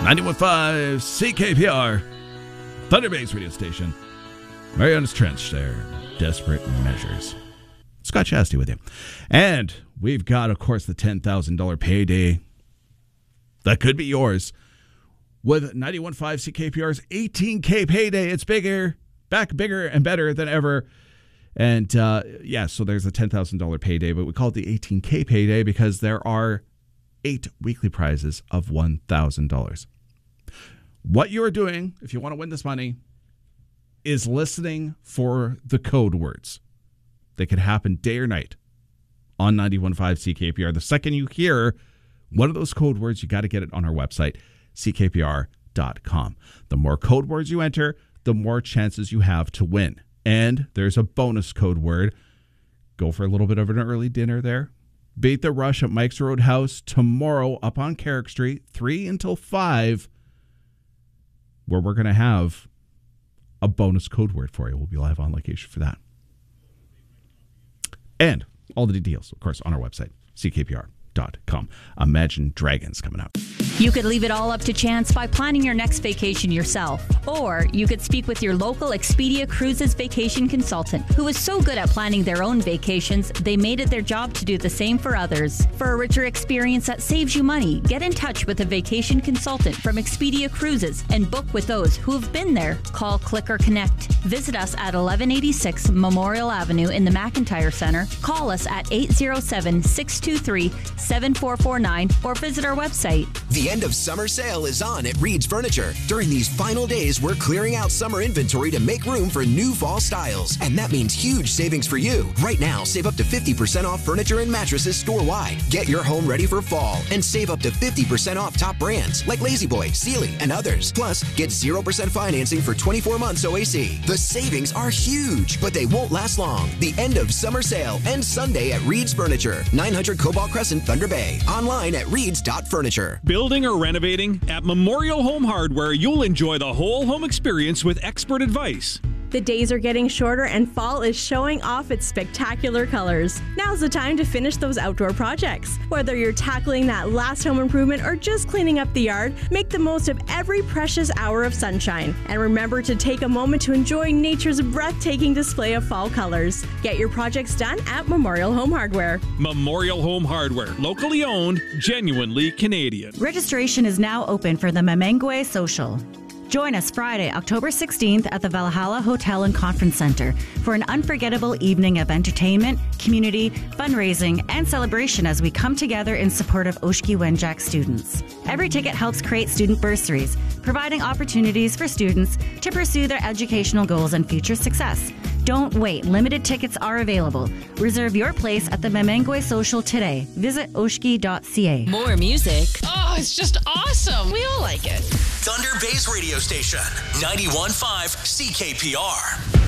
91.5 CKPR, Thunder Bay's radio station. Mariana's Trench there. Desperate Measures. Scott Chasty with you. And we've got, of course, the $10,000 payday. That could be yours. With 91.5 CKPR's 18K payday. It's bigger and better than ever. And so there's a $10,000 payday, but we call it the 18K payday because there are 8 weekly prizes of $1,000. What you are doing, if you want to win this money, is listening for the code words. They could happen day or night on 91.5 CKPR. The second you hear one of those code words, you got to get it on our website, ckpr.com. The more code words you enter, the more chances you have to win. And there's a bonus code word. Go for a little bit of an early dinner there. Beat the rush at Mike's Roadhouse tomorrow up on Carrick Street, 3 until 5, where we're going to have a bonus code word for you. We'll be live on location for that. And all the details, of course, on our website, ckpr.com. Imagine Dragons coming up. You could leave it all up to chance by planning your next vacation yourself. Or you could speak with your local Expedia Cruises vacation consultant, who is so good at planning their own vacations, they made it their job to do the same for others. For a richer experience that saves you money, get in touch with a vacation consultant from Expedia Cruises and book with those who have been there. Call, click, or connect. Visit us at 1186 Memorial Avenue in the McIntyre Center. Call us at 807-623-7449 or visit our website. The end of summer sale is on at Reed's Furniture. During these final days, we're clearing out summer inventory to make room for new fall styles. And that means huge savings for you. Right now, save up to 50% off furniture and mattresses store-wide. Get your home ready for fall and save up to 50% off top brands like La-Z-Boy, Sealy, and others. Plus, get 0% financing for 24 months OAC. The savings are huge, but they won't last long. The end of summer sale ends Sunday at Reed's Furniture, 900 Cobalt Crescent, Thunder Bay. Online at reeds.furniture. Building or renovating? At Memorial Home Hardware, you'll enjoy the whole home experience with expert advice. The days are getting shorter and fall is showing off its spectacular colors. Now's the time to finish those outdoor projects. Whether you're tackling that last home improvement or just cleaning up the yard, make the most of every precious hour of sunshine. And remember to take a moment to enjoy nature's breathtaking display of fall colors. Get your projects done at Memorial Home Hardware. Memorial Home Hardware, locally owned, genuinely Canadian. Registration is now open for the Memengwe Social. Join us Friday, October 16th at the Valhalla Hotel and Conference Center for an unforgettable evening of entertainment, community, fundraising, and celebration as we come together in support of Oshki Wenjack students. Every ticket helps create student bursaries, providing opportunities for students to pursue their educational goals and future success. Don't wait. Limited tickets are available. Reserve your place at the Memengwe Social today. Visit oshki.ca. More music. Oh, it's just awesome. We all like it. Thunder Bay's radio station, 91.5 CKPR.